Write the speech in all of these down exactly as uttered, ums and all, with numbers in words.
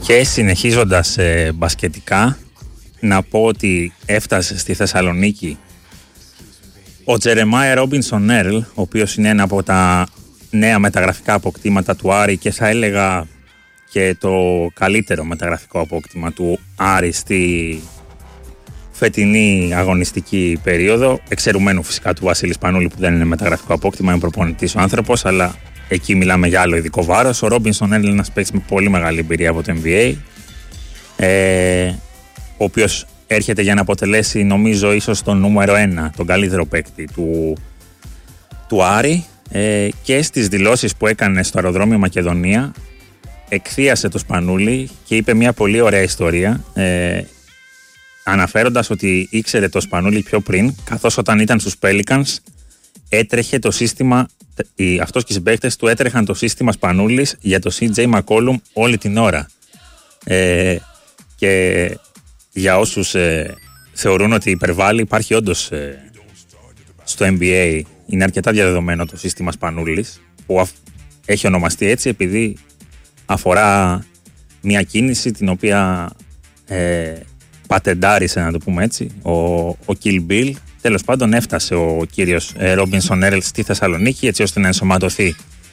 Και συνεχίζοντας ε, μπασκετικά, να πω ότι έφτασε στη Θεσσαλονίκη ο Τζερεμάια Ρόμπινσον Έρλ, ο οποίος είναι ένα από τα νέα μεταγραφικά αποκτήματα του Άρη και θα έλεγα και το καλύτερο μεταγραφικό απόκτημα του Άρη στη φετινή αγωνιστική περίοδο, εξαιρουμένου φυσικά του Βασίλη Σπανούλη που δεν είναι μεταγραφικό απόκτημα, είναι προπονητής ο άνθρωπος, αλλά εκεί μιλάμε για άλλο ειδικό βάρος. Ο Ρόμπινσον Έρλ είναι ένας παίκτης με πολύ μεγάλη εμπειρία από το N B A, ε, ο οποίος έρχεται για να αποτελέσει, νομίζω, ίσως τον νούμερο ένα, τον καλύτερο παίκτη του, του Άρη, ε, και στις δηλώσεις που έκανε στο αεροδρόμιο Μακεδονία εκθίασε το Σπανούλη και είπε μια πολύ ωραία ιστορία, ε, αναφέροντας ότι ήξερε το Σπανούλη πιο πριν, καθώς όταν ήταν στους Pelicans έτρεχε το σύστημα, οι, αυτός και οι συμπαίκτες του έτρεχαν το σύστημα Σπανούλης για το σι τζέι McCollum όλη την ώρα. Ε, και για όσους ε, θεωρούν ότι υπερβάλλει, υπάρχει όντως ε, στο N B A, είναι αρκετά διαδεδομένο το σύστημα Σπανούλης, που αφ, έχει ονομαστεί έτσι επειδή αφορά μια κίνηση την οποία ε, πατεντάρισε, να το πούμε έτσι, ο, ο Kill Bill. Τέλος πάντων έφτασε ο κύριος ε, Ρόμπινσον Έρλ στη Θεσσαλονίκη έτσι ώστε να ενσωματωθεί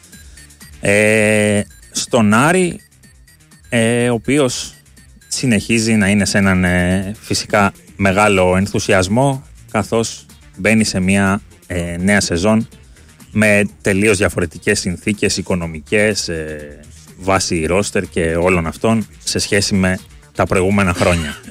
ε, στον Άρη, ε, ο οποίος συνεχίζει να είναι σε έναν ε, φυσικά μεγάλο ενθουσιασμό, καθώς μπαίνει σε μια ε, νέα σεζόν με τελείως διαφορετικές συνθήκες οικονομικές, ε, βάση ρόστερ και όλων αυτών σε σχέση με τα προηγούμενα χρόνια.